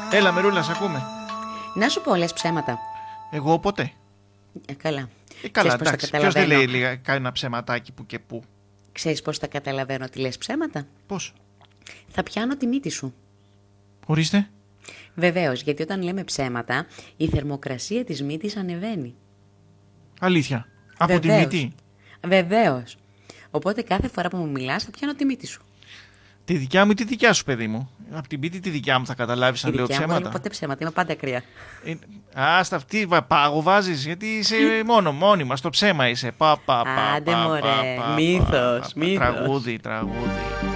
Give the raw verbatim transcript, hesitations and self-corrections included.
Έλα, Μερούλα, σ' ακούμε. Να σου πω, λες ψέματα. Εγώ ποτέ. Ε, καλά. Ε, καλά, Ξέρεις πώς τα εντάξει. Ποιος δεν καταλαβαίνω. λέει λίγα, κάνει ένα ψεματάκι που και που. Ξέρεις πώς τα καταλαβαίνω ότι λες ψέματα? Πώς? Θα πιάνω τη μύτη σου. Ορίστε. Βεβαίως, γιατί όταν λέμε ψέματα, η θερμοκρασία της μύτης ανεβαίνει. Αλήθεια. Από Βεβαίως. τη μύτη. Βεβαίως. Οπότε κάθε φορά που μου μιλάς θα πιάνω τη μύτη σου. Τη δικιά μου ή τη δικιά σου, παιδί μου. Από την μύτη τη δικιά μου θα καταλάβεις αν Η λέω δικιά μου δεν ψέματα. λέω ποτέ ψέματα, είμαι πάντα ακραία. Ε, α, στα αυτή βα- πάγο βάζεις, γιατί είσαι μόνο, μόνιμα, στο ψέμα είσαι. Πα, πα, πα, Άντε, πα, μωρέ, πα, πα, μύθος, πα, πα, μύθος. Τραγούδι, τραγούδι.